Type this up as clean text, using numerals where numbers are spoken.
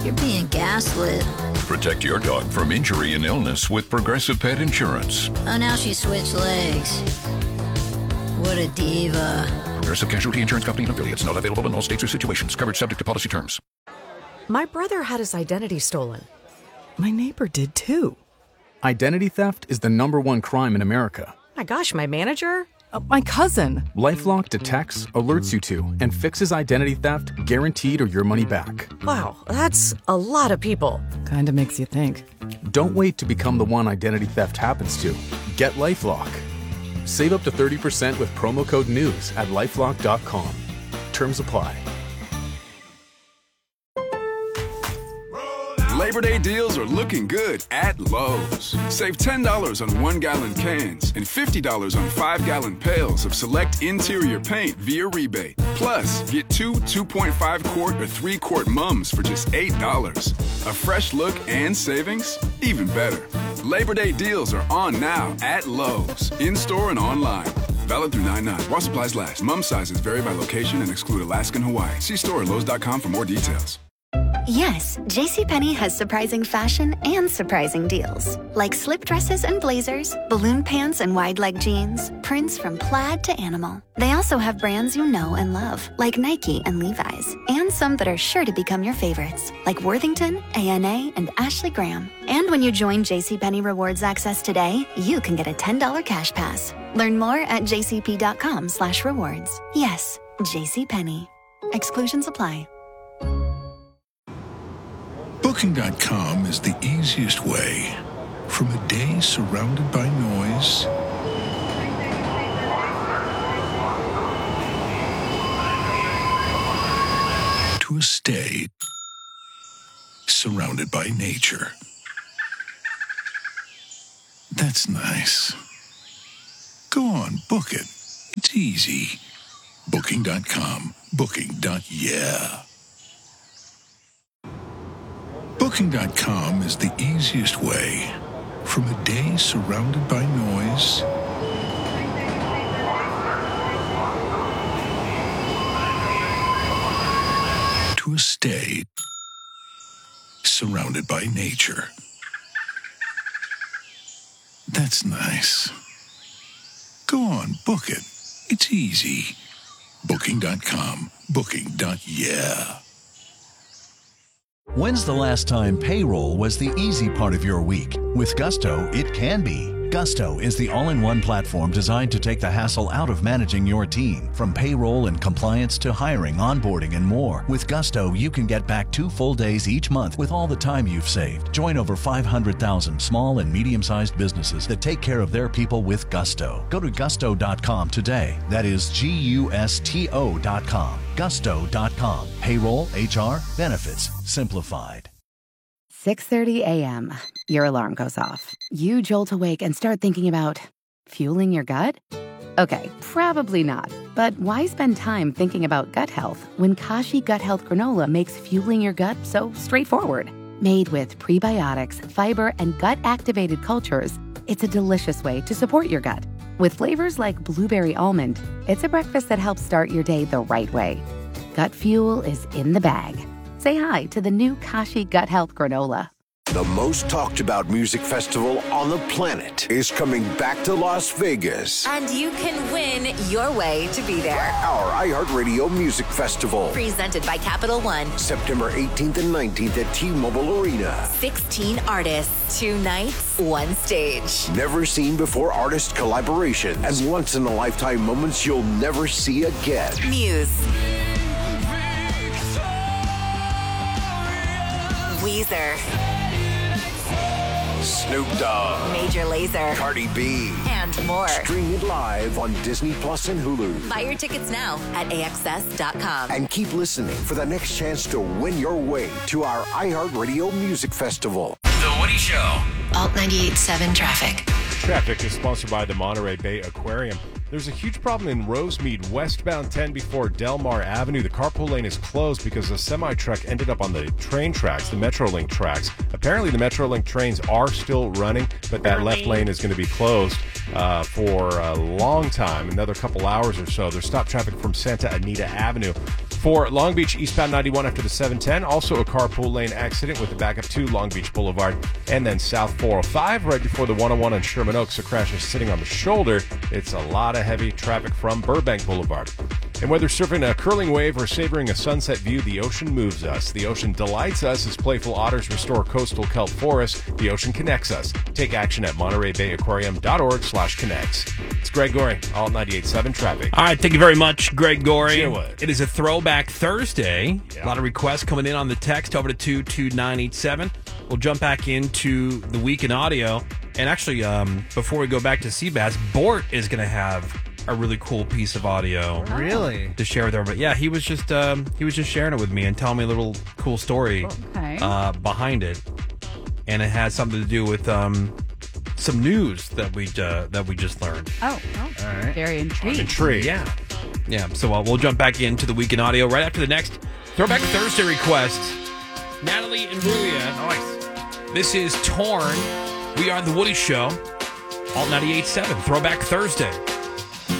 You're being gaslit. Protect your dog from injury and illness with Progressive Pet Insurance. Oh, now she switched legs. What a diva. Progressive Casualty Insurance Company and affiliates. Not available in all states or situations. Coverage subject to policy terms. My brother had his identity stolen. My neighbor did too. Identity theft is the #1 crime in America. My gosh, my manager? My cousin. LifeLock detects, alerts you to, and fixes identity theft guaranteed or your money back. Wow, that's a lot of people. Kinda makes you think. Don't wait to become the one identity theft happens to. Get LifeLock. Save up to 30% with promo code NEWS at lifelock.com. Terms apply. Labor Day deals are looking good at Lowe's. Save $10 on 1-gallon cans and $50 on 5-gallon pails of select interior paint via rebate. Plus, get 2.5-quart or 3-quart mums for just $8. A fresh look and savings? Even better. Labor Day deals are on now at Lowe's, in-store and online. Valid through 9/9. While supplies last. Mum sizes vary by location and exclude Alaska and Hawaii. See store at Lowe's.com for more details. Yes, JCPenney has surprising fashion and surprising deals. Like slip dresses and blazers, balloon pants and wide leg jeans, prints from plaid to animal. They also have brands you know and love, like Nike and Levi's, and some that are sure to become your favorites, like Worthington, A&A, and Ashley Graham. And when you join JCPenney Rewards Access today, you can get a $10 cash pass. Learn more at jcp.com/rewards. Yes, JCPenney. Exclusions apply. Booking.com is the easiest way from a day surrounded by noise to a stay surrounded by nature. That's nice. Go on, book it. It's easy. Booking.com. Booking.yeah. Booking.com is the easiest way from a day surrounded by noise to a stay surrounded by nature. That's nice. Go on, book it. It's easy. Booking.com. Booking.yeah. When's the last time payroll was the easy part of your week? With Gusto, it can be. Gusto is the all-in-one platform designed to take the hassle out of managing your team. From payroll and compliance to hiring, onboarding, and more. With Gusto, you can get back 2 full days each month with all the time you've saved. Join over 500,000 small and medium-sized businesses that take care of their people with Gusto. Go to gusto.com today. That is Gusto.com. Gusto.com. Payroll, HR, benefits, simplified. 6:30 a.m. Your alarm goes off. You jolt awake and start thinking about fueling your gut? Okay, probably not. But why spend time thinking about gut health when Kashi Gut Health Granola makes fueling your gut so straightforward? Made with prebiotics, fiber, and gut-activated cultures, it's a delicious way to support your gut. With flavors like blueberry almond, it's a breakfast that helps start your day the right way. Gut fuel is in the bag. Say hi to the new Kashi Gut Health Granola. The most talked about music festival on the planet is coming back to Las Vegas. And you can win your way to be there. Our iHeartRadio Music Festival. Presented by Capital One. September 18th and 19th at T-Mobile Arena. 16 artists, 2 nights, 1 stage. Never seen before artist collaborations and once-in-a-lifetime moments you'll never see again. Muse. Weezer. Snoop Dogg, Major Lazer, Cardi B, and more. Stream it live on Disney Plus and Hulu. Buy your tickets now at AXS.com. And keep listening for the next chance to win your way to our iHeartRadio Music Festival. The Woody Show. Alt 98.7 traffic. Traffic is sponsored by the Monterey Bay Aquarium. There's a huge problem in Rosemead, westbound 10 before Delmar Avenue. The carpool lane is closed because a semi-truck ended up on the train tracks, the Metrolink tracks. Apparently the Metrolink trains are still running, but that left lane is going to be closed for a long time, another couple hours or so. There's stop traffic from Santa Anita Avenue For Long Beach, eastbound 91 after the 710. Also a carpool lane accident with the backup to Long Beach Boulevard. And then South 405 right before the 101 on Sherman Oaks. A crash is sitting on the shoulder. It's a lot of heavy traffic from Burbank Boulevard. And whether surfing a curling wave or savoring a sunset view, the ocean moves us. The ocean delights us as playful otters restore coastal kelp forests. The ocean connects us. Take action at MontereyBayAquarium.org/connects. It's Greg Gorey, all 98.7 traffic. All right, thank you very much, Greg Gorey. Sure would. It is a Throwback Thursday. Yeah. A lot of requests coming in on the text over to 22987. We'll jump back into the week in audio. And actually, before we go back to Seabass, Bort is going to have a really cool piece of audio, really, to share with everybody. Yeah, he was just sharing it with me and telling me a little cool story behind it, and it has something to do with some news that we just learned. Oh, all right. Very intrigued. I'm intrigued. Yeah. So we'll jump back into the week in audio right after the next Throwback Thursday request. Natalie and Brulia. Nice. This is Torn. We are the Woody Show. Alt 98.7 Throwback Thursday.